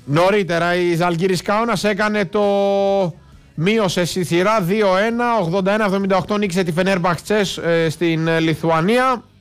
Νωρίτερα η Ζαλγκίρις Κάουνας έκανε το μείωσε στη σειρά 2-1, 81-78 νίκησε τη Φενέρμπαχτσε στην Λιθουανία.